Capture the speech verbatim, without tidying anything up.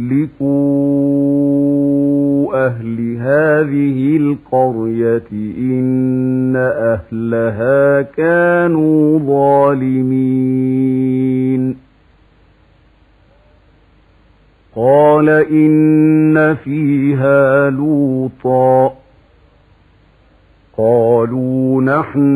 مهلكوا أهل هذه القرية إن أهلها كانوا ظالمين قال إن فيها لوطا قالوا نحن